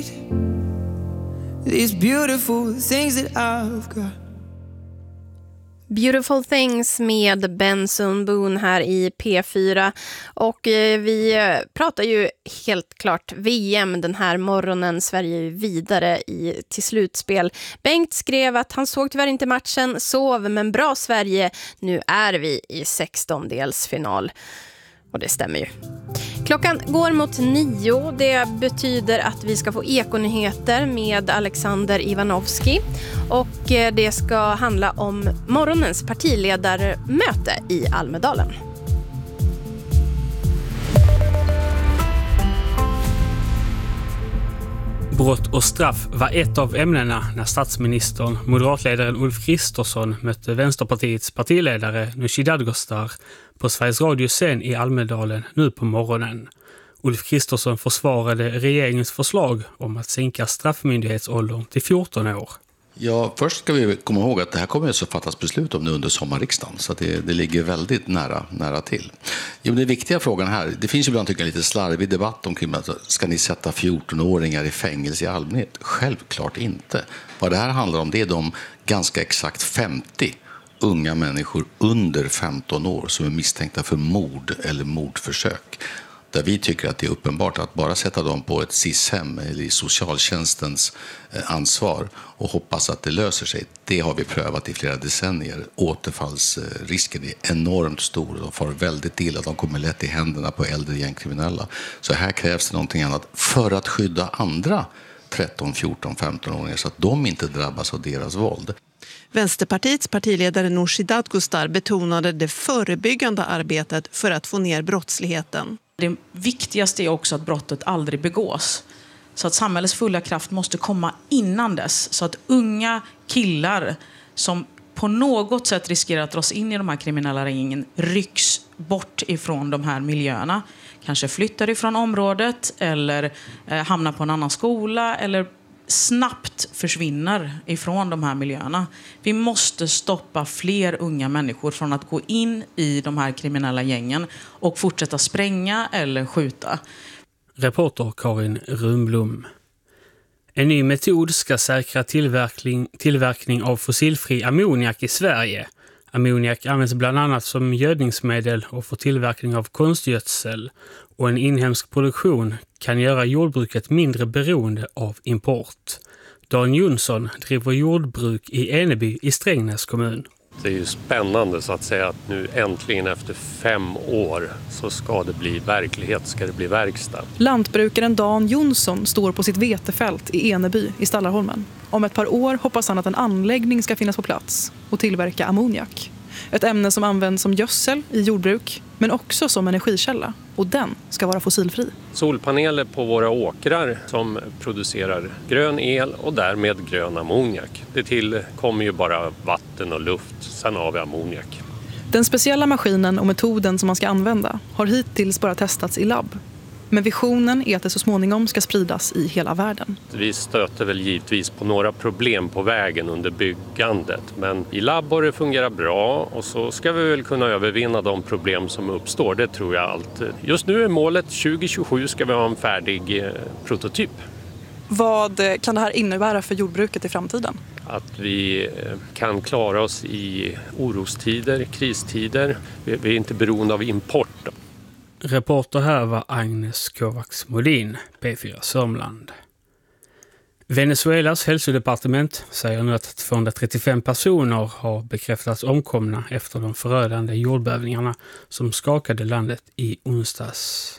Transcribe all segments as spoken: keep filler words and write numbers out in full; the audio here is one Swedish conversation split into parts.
These beautiful things that I've got. Beautiful Things med Benson Boone här i P fyra, och eh, vi pratar ju helt klart V M den här morgonen. Sverige är vidare i, till slutspel. Bengt skrev att han såg tyvärr inte matchen, sov, men bra Sverige, nu är vi i sextondelsfinal. Och det stämmer ju. Klockan går mot nio. Det betyder att vi ska få ekonyheter med Alexander Ivanovski. Och det ska handla om morgonens partiledarmöte i Almedalen. Brott och straff var ett av ämnena när statsministern, moderatledaren Ulf Kristersson, mötte Vänsterpartiets partiledare Nooshi Dadgostar på Sveriges Radios scen i Almedalen nu på morgonen. Ulf Kristersson försvarade regeringens förslag om att sänka straffmyndighetsåldern till fjorton år. Ja, först ska vi komma ihåg att det här kommer att fattas beslut om nu under sommarriksdagen, så att det, det ligger väldigt nära, nära till. Jo, den viktiga frågan här, det finns ju ibland tycker jag lite slarvig debatt omkring att ska ni sätta fjortonåringar i fängelse i allmänhet? Självklart inte. Vad det här handlar om, det är de ganska exakt femtio unga människor under femton år som är misstänkta för mord eller mordförsök. Där vi tycker att det är uppenbart att bara sätta dem på ett S I S-hem eller i socialtjänstens ansvar och hoppas att det löser sig. Det har vi prövat i flera decennier. Återfallsrisken är enormt stor. De får väldigt illa. De kommer lätt i händerna på äldre gängkriminella. Så här krävs det någonting annat för att skydda andra tretton, fjorton, femton-åringar så att de inte drabbas av deras våld. Vänsterpartiets partiledare Nooshi Dadgostar betonade det förebyggande arbetet för att få ner brottsligheten. Det viktigaste är också att brottet aldrig begås. Så att samhällets fulla kraft måste komma innan dess. Så att unga killar som på något sätt riskerar att dras in i de här kriminella gängen rycks bort ifrån de här miljöerna. Kanske flyttar ifrån området eller eh, hamnar på en annan skola eller snabbt försvinner ifrån de här miljöerna. Vi måste stoppa fler unga människor från att gå in i de här kriminella gängen och fortsätta spränga eller skjuta. Reporter Karin Rumblom. En ny metod ska säkra tillverkning, tillverkning av fossilfri ammoniak i Sverige. Ammoniak används bland annat som gödningsmedel och för tillverkning av konstgödsel, och en inhemsk produktion kan göra jordbruket mindre beroende av import. Dan Jonsson driver jordbruk i Eneby i Strängnäs kommun. Det är ju spännande så att säga att nu äntligen efter fem år så ska det bli verklighet, ska det bli verkstad. Lantbrukaren Dan Jonsson står på sitt vetefält i Eneby i Stallarholmen. Om ett par år hoppas han att en anläggning ska finnas på plats och tillverka ammoniak. Ett ämne som används som gödsel i jordbruk, men också som energikälla. Och den ska vara fossilfri. Solpaneler på våra åkrar som producerar grön el och därmed grön ammoniak. Det tillkommer ju bara vatten och luft, sen har vi ammoniak. Den speciella maskinen och metoden som man ska använda har hittills bara testats i labb. Men visionen är att det så småningom ska spridas i hela världen. Vi stöter väl givetvis på några problem på vägen under byggandet. Men i labb har det fungerar bra och så ska vi väl kunna övervinna de problem som uppstår. Det tror jag allt. Just nu är målet tjugo tjugosju ska vi ha en färdig eh, prototyp. Vad kan det här innebära för jordbruket i framtiden? Att vi kan klara oss i orostider, kristider. Vi är inte beroende av import. Reporter här var Agnes Kovacs Modin, P fyra Sörmland. Venezuelas hälsodepartement säger nu att tvåhundratrettiofem personer har bekräftats omkomna efter de förödande jordbävningarna som skakade landet i onsdags.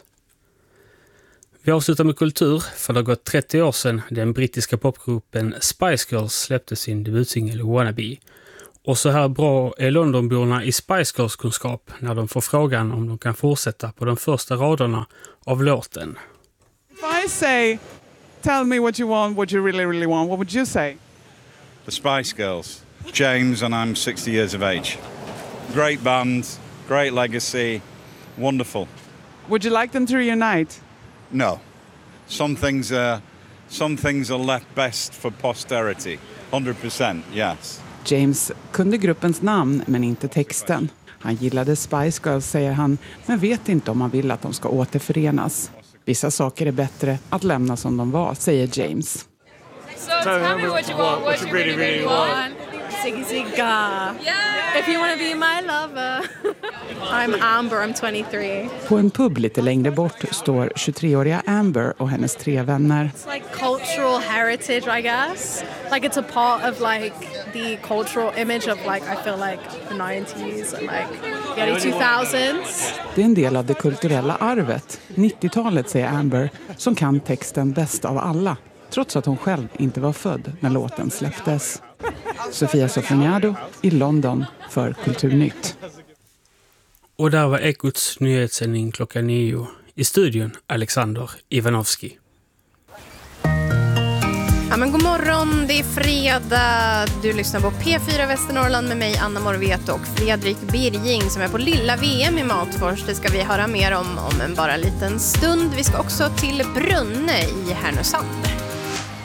Vi avslutar med kultur, för det har gått trettio år sedan den brittiska popgruppen Spice Girls släppte sin debutsingel Wannabe. Och så här bra är Londonborna i Spice Girls kunskap när de får frågan om de kan fortsätta på de första raderna av låten. If I say, tell me what you want, what you really, really want, what would you say? The Spice Girls. James and I'm sixty years of age. Great band, great legacy, wonderful. Would you like them to reunite? No. Some things are, some things are left best for posterity. one hundred percent, yes. James kunde gruppens namn men inte texten. Han gillade Spice Girls, säger han, men vet inte om han vill att de ska återförenas. Vissa saker är bättre att lämna som de var, säger James. So tell me what you want, what you really, really want. Ziggy Zigga. Yeah. If you want to be my lover. I'm Amber, I'm twenty-three. På en pub lite längre bort står tjugotre-åriga Amber och hennes tre vänner. It's like cultural heritage, I guess. Like it's a part of like the cultural image of like I feel like the nineties and like the early two thousands. Det är en del av det kulturella arvet. nittiotalet, säger Amber, som kan texten bäst av alla. Trots att hon själv inte var född när låten släpptes. Sofia Sofroniado i London för Kulturnytt. Och där var Ekots nyhetssändning klockan nio. I studion Alexander Ivanovski. Ja, men god morgon, det är fredag. Du lyssnar på P fyra Västernorrland med mig, Anna Morveto, och Fredrik Birging som är på Lilla V M i Matfors. Det ska vi höra mer om om en bara liten stund. Vi ska också till Brunne i Härnösand.